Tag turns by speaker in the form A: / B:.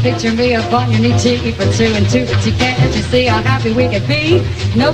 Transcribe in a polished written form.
A: Picture me up on your knee, cheeky for two and two, but you can't you see how happy we could be? No